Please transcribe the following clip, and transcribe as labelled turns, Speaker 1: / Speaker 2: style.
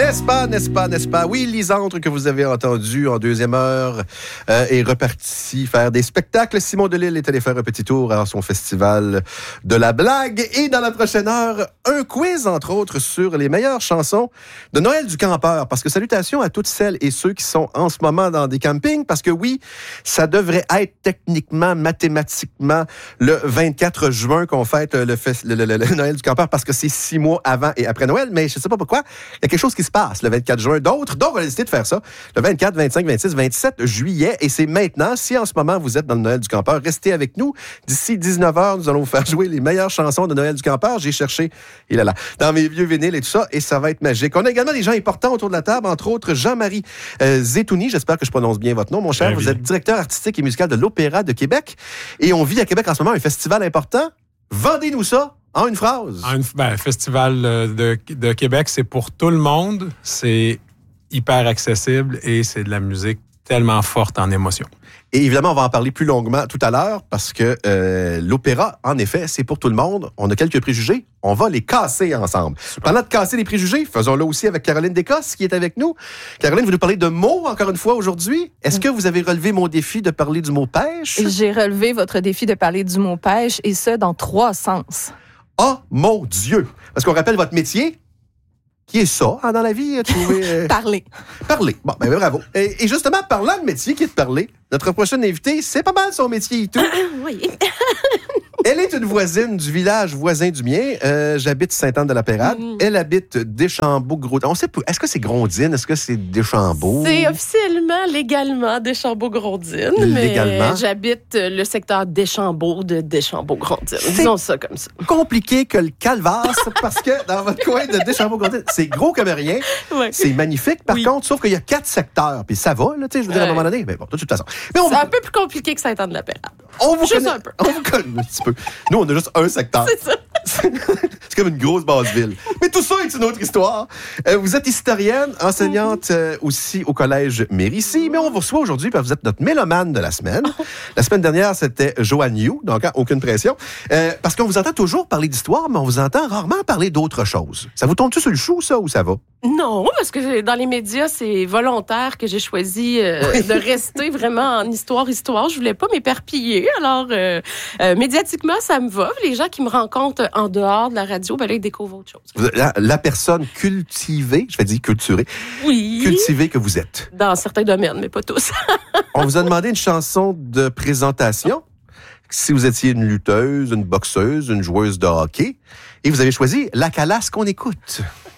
Speaker 1: N'est-ce pas? Oui, Lisandre, que vous avez entendu en deuxième heure, est reparti faire des spectacles. Simon Delille est allé faire un petit tour à son festival de la blague. Et dans la prochaine heure, un quiz, entre autres, sur les meilleures chansons de Noël du campeur. Parce que salutations à toutes celles et ceux qui sont en ce moment dans des campings. Parce que oui, ça devrait être techniquement, mathématiquement, le 24 juin qu'on fête le Noël du campeur. Parce que c'est 6 mois avant et après Noël. Mais je ne sais pas pourquoi. Il y a quelque chose qui se passe le 24 juin. D'autres, donc on a décidé de faire ça le 24, 25, 26, 27 juillet. Et c'est maintenant. Si en ce moment vous êtes dans le Noël du campeur, restez avec nous. D'ici 19h, nous allons vous faire jouer les meilleures chansons de Noël du campeur. J'ai cherché, dans mes vieux vinyles et tout ça, et ça va être magique. On a également des gens importants autour de la table, entre autres Jean-Marie Zetouni. J'espère que je prononce bien votre nom, mon cher. Vous êtes directeur artistique et musical de l'Opéra de Québec. Et on vit à Québec en ce moment un festival important. Vendez-nous ça en une phrase.
Speaker 2: Festival de Québec, c'est pour tout le monde. C'est hyper accessible et c'est de la musique tellement forte en émotion.
Speaker 1: Et évidemment, on va en parler plus longuement tout à l'heure parce que l'opéra, en effet, c'est pour tout le monde. On a quelques préjugés. On va les casser ensemble. Parlant de casser les préjugés, faisons-le aussi avec Caroline Descosses qui est avec nous. Caroline, vous nous parlez de mots encore une fois aujourd'hui. Est-ce que vous avez relevé mon défi de parler du mot pêche?
Speaker 3: J'ai relevé votre défi de parler du mot pêche et ça dans 3 sens.
Speaker 1: Oh mon Dieu! Parce qu'on rappelle votre métier. Qui est ça dans la vie?
Speaker 3: Parler.
Speaker 1: Parler. Bon, ben bravo. Et justement, parlant de métier qui est de parler, notre prochaine invitée, c'est pas mal son métier et tout.
Speaker 4: Oui.
Speaker 1: Elle est une voisine du village voisin du mien. J'habite Sainte-Anne-de-la-Pérade. Elle habite Deschambault-Gros. On sait pas. Est-ce que c'est Grondines? Est-ce que c'est Deschambault?
Speaker 4: C'est officiellement, légalement, Deschambault-Grondines.
Speaker 1: Légalement.
Speaker 4: Mais j'habite le secteur Deschambault de Deschambault-Grondines. Disons ça comme ça.
Speaker 1: Compliqué que le calvasse, parce que dans votre coin de Deschambault-Grondines, c'est gros comme rien.
Speaker 4: Ouais.
Speaker 1: C'est magnifique. Par contre, sauf qu'il y a 4 secteurs. Puis ça va, là, tu sais, je veux dire, à un moment donné. Mais bon, de toute façon. Mais
Speaker 4: c'est un peu plus compliqué que Sainte-Anne-de-la-Pérade.
Speaker 1: On vous
Speaker 4: juste
Speaker 1: connaît,
Speaker 4: un peu.
Speaker 1: On vous connaît un petit peu. Nous, on a juste un secteur.
Speaker 4: C'est ça.
Speaker 1: C'est comme une grosse base-ville. Mais tout ça est une autre histoire. Vous êtes historienne, enseignante aussi au collège Mérissi, mais on vous reçoit aujourd'hui parce que vous êtes notre mélomane de la semaine. La semaine dernière, c'était Joanne Yu, donc aucune pression. Parce qu'on vous entend toujours parler d'histoire, mais on vous entend rarement parler d'autre chose. Ça vous tombe-tu sur le chou, ça, ou ça va?
Speaker 4: Non, parce que dans les médias, c'est volontaire que j'ai choisi de rester vraiment en histoire. Je voulais pas m'éparpiller. Alors, médiatiquement, ça me va. Les gens qui me rencontrent en dehors de la radio, ben là, ils découvrent autre chose.
Speaker 1: La personne cultivée, je vais dire culturée, cultivée que vous êtes.
Speaker 4: Dans certains domaines, mais pas tous.
Speaker 1: On vous a demandé une chanson de présentation. Si vous étiez une lutteuse, une boxeuse, une joueuse de hockey, et vous avez choisi La Calasse qu'on écoute.